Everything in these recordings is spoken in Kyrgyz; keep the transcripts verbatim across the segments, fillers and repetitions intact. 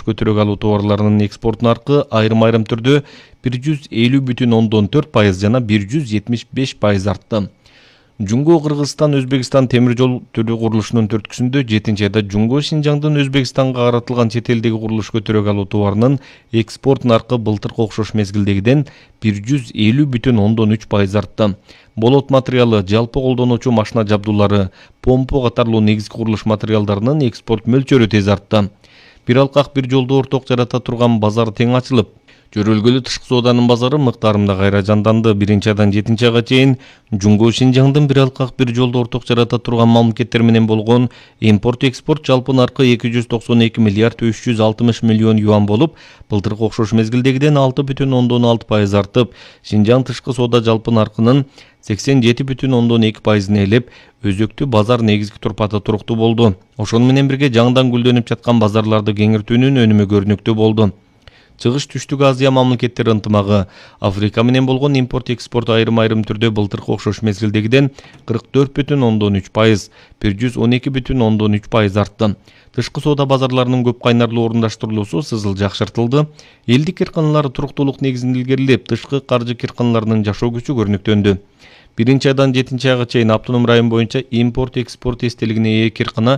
көтөрөк алуу товарларынын экспорт наркы айрым-айрым түрдө бир жүз элүү бүтүн ондон төрт пайыз жана бир жүз жетимиш беш пайыз артты. Жунго Кыргызстан Өзбекстан темир жол төлөө курулушунун төрткүсүндө жетинчи айда Жунго Шинжаңдын Өзбекстанга каратылган чет элдеги курулуш көтөрөк алуу товарынын экспорт наркы былтыркы окшош мезгилдегиден бир жүз элүү бүтүн ондон үч пайыз артты. Болот материалы, жалпы колдонуучу машина жабдуулары, помпа катарлуу негизги курулуш материалдарынын экспорт мөлчөрү тез артты. Бир алкак бир жолду орток жарата турган базар тең ачылып, жөрөлгөлүү тышкы сооданын базары мыктарында кайра жанданды. Биринчи айдан жетинчи айга чейин Жунго Шинжаңдын бир алкак бир жолду орток жарата турган мамлекеттер менен болгон импорт-экспорт жалпы наркы эки жүз токсон эки миллиард үч жүз алтымыш миллион юан болуп, былтыркы окшош мезгилдегиден алты бүтүн ондон алты пайыз артып, Шинжаң тышкы соода жалпы наркынын сексен жети бүтүн ондон эки пайызын ээлеп, өзөктүү базар негизги турпаты туруктуу болду. Ошону менен бирге жаңыдан гүлдөнүп жаткан базарларды кеңиртүүнүн өнүмү көрүнүктүү болду. Чыгыш түштүк Азия мамлекеттери ынтымагы Африка менен болгон импорт-экспорт айрым-айрым түрдө былтыркы окшош мезгилдегиден кырк төрт бүтүн ондон үч пайыз, бир жүз он эки бүтүн ондон үч пайыз артты. Тышкы соода базарларынын көп кайнарлуу орундаштырылуусу сызыл жакшыртылды. Элдик кирканалар туруктуулук негизинде илгерилеп, тышкы каржы кирканаларынын жашоо күчү көрүнүктөндү. Биринчи айдан жетинчи айга чейин автоном район боюнча импорт-экспорт эстелигине ээ киркана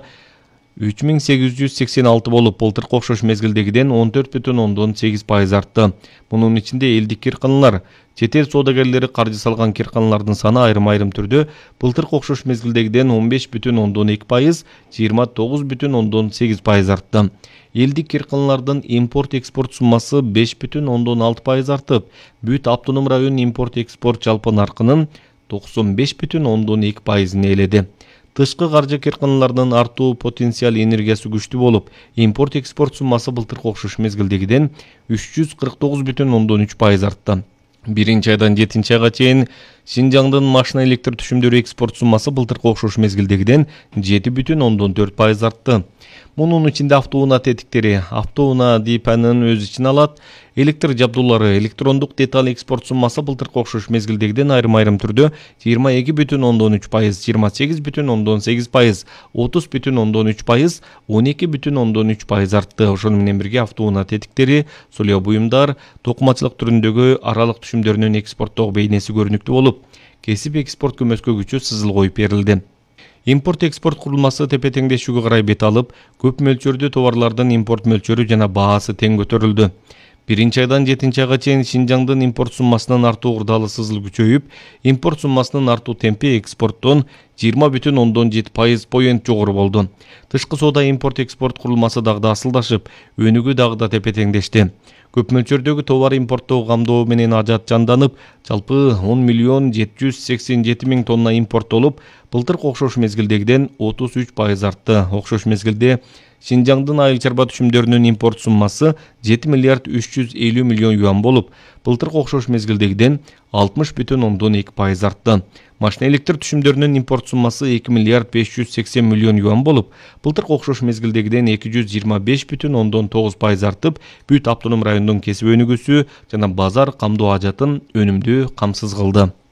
үч миң сегиз жүз сексен алты болуп, былтыркы окшош мезгилдегиден он төрт бүтүн ондон сегиз пайыз артты. Мунун ичинде элдик кирканалар, чет эл соодагерлери каржы салган кирканалардын саны айрым-айрым түрдө былтыркы окшош мезгилдегиден он беш бүтүн ондон эки пайыз, жыйырма тогуз бүтүн ондон сегиз пайыз артты. Элдик кирканалардын импорт-экспорт суммасы беш бүтүн ондон алты пайыз артып, бүт автоном район импорт-экспорт жалпы наркынын токсон беш бүтүн ондон эки пайызын ээледи. Тышкы каржы кирканаларынын артуу потенциал энергиясы күчтүү болуп, импорт-экспорт суммасы былтыркы окшош мезгилдегиден үч жүз кырк тогуз бүтүн ондон үч пайыз артты. Биринчи айдан жетинчи айга чейин Шинжаңдын машина электр түшүмдөрү экспорт суммасы былтыркы окшош мезгилдегиден жети бүтүн ондон төрт пайыз артты. Мунун ичинде автоунаа тетиктери, автоунаа дипанын өз ичине алат. Электр жабдуулары, электрондук деталь экспорт суммасы былтыркы окшош мезгилдегиден айрым-айрым түрдө жыйырма эки бүтүн ондон үч пайыз, жыйырма сегиз бүтүн ондон сегиз пайыз, отуз бүтүн ондон үч пайыз, он эки бүтүн ондон үч пайыз артты. Ошону менен бирге автоунаа тетиктери, сулуу буюмдар, токумачылык түрүндөгү аралык түшүмдөрүнүн экспорттогу бейнеси көрүнүктүү болуп, кесип экспорт көмөскө күчү сызыл коюп берилди. Импорт-экспорт курулмасы тепе-теңдешүүгө карай бет алып, көп мөлчөрдүү товарлардын импорт мөлчөрү жана баасы тең көтөрүлдү. Биринчи айдан жетинчи айга чейин Шинжаңдын импорт суммасынын артуу урдаалы сызыл күчөйүп, импорт суммасынын артуу темпи экспорттон жыйырма бүтүн ондон жети пайыз поинт жогору болду. Тышкы соода импорт-экспорт курулмасы дагы да асылдашып, өнүгүү дагы да тепе-теңдешти. Көп мөлчөрдөгү товар импорттоо камдоо менен ажат жанданып, жалпы он миллион жети жүз сексен жети миң тонна импорттолуп, былтыркы окшош мезгилдегиден отуз үч пайыз артты. Окшош мезгилде Шинжаңдын айыл чарба түшүмдөрүнүн импорт суммасы жети миллиард үч жүз элүү миллион юан болуп, былтыркы окшош мезгилдегиден алтымыш бүтүн ондон эки пайыз артты. Машина электр түшүмдөрүнүн импорт суммасы эки миллиард беш жүз сексен миллион юан болуп, былтыркы окшош мезгилдегиден эки жүз жыйырма беш бүтүн ондон тогуз пайыз артып, бүт автоном райондун кесип өнүгүүсү жана базар камдоо ажатын өнүмдүү камсыз кылды.